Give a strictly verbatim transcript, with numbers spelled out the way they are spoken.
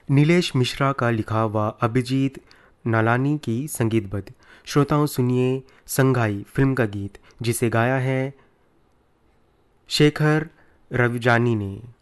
नीलेश मिश्रा का लिखा व अभिजीत नालानी की संगीतबद्ध। श्रोताओं सुनिए संघाई फिल्म का गीत जिसे गाया है शेखर रविजानी ने।